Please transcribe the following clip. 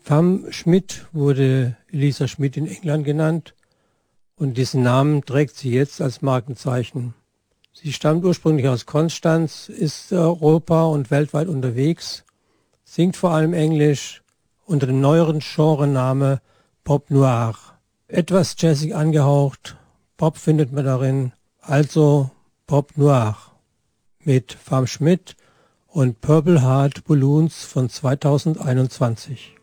Femme Schmidt wurde Elisa Schmidt in England genannt und diesen Namen trägt sie jetzt als Markenzeichen. Sie stammt ursprünglich aus Konstanz, ist Europa und weltweit unterwegs, singt vor allem Englisch unter dem neueren Genrename Pop Noir. Etwas jazzig angehaucht, Pop findet man darin, also Pop Noir mit Femme Schmidt und Purple Heart Balloons von 2021.